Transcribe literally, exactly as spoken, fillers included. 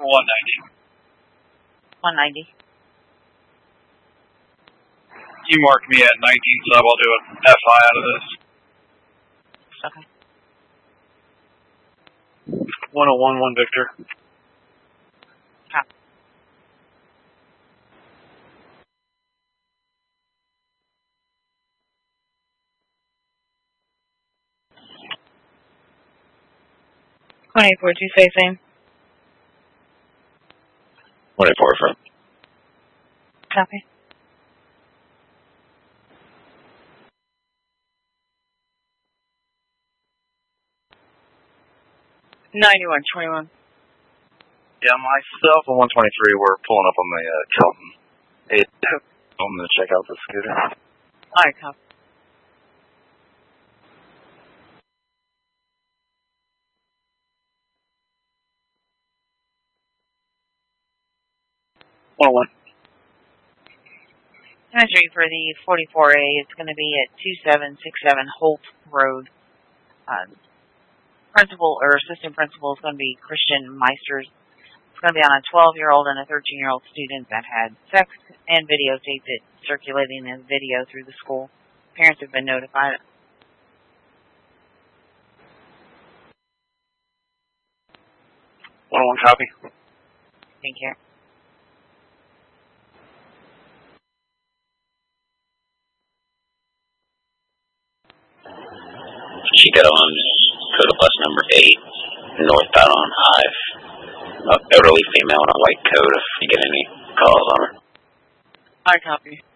one ninety. one ninety. You mark me at nineteen sub, I'll do an F I out of this. Okay. one oh one, one Victor. Copy. one eighty-four, did you say same? one eighty-four, affirm. Copy. ninety-one twenty-one. Yeah, myself and one twenty-three, we're pulling up on the uh, Charlton eight. I'm going to check out the scooter. Alright, copy. one oh one. Entry for the forty-four A, it's going to be at two seven six seven Holt Road. Um, principal or assistant principal is going to be Christian Meisters. It's going to be on a twelve-year-old and a thirteen-year-old student that had sex and videotaped it, circulating as video through the school. Parents have been notified. one oh one, copy. Thank you. She got on code of bus number eight, northbound on Hive. Elderly female in a white coat if you get any calls on her. I copy.